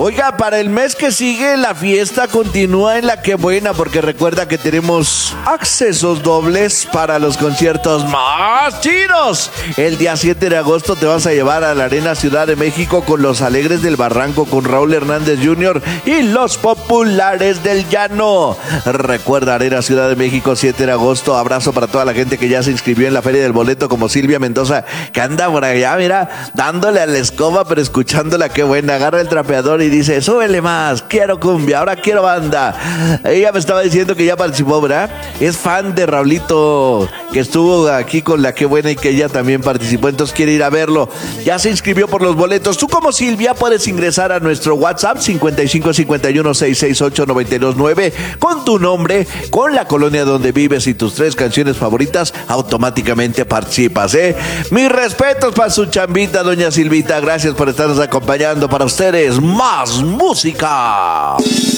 Oiga, para el mes que sigue la fiesta continúa en La Qué Buena, porque recuerda que tenemos accesos dobles para los conciertos más chidos. El día 7 de agosto te vas a llevar a la Arena Ciudad de México con Los Alegres del Barranco, con Raúl Hernández Jr. y Los Populares del Llano. Recuerda, Arena Ciudad de México, 7 de agosto. Abrazo para toda la gente que ya se inscribió en la Feria del Boleto, como Silvia Mendoza, que anda por allá, mira, dándole a la escoba, pero escuchando La Qué Buena. Agarra el trapeador y dice: súbele más, quiero cumbia, ahora quiero banda. Ella me estaba diciendo que ya participó, ¿verdad? Es fan de Raulito, que estuvo aquí con La Qué Buena y que ella también participó, entonces quiere ir a verlo. Ya se inscribió por los boletos. Tú, como Silvia, puedes ingresar a nuestro WhatsApp 5551-668-929 con tu nombre, con la colonia donde vives y tus 3 canciones favoritas. Automáticamente participas, ¿eh? Mis respetos para su chambita, doña Silvita. Gracias por estarnos acompañando. Para ustedes, más música.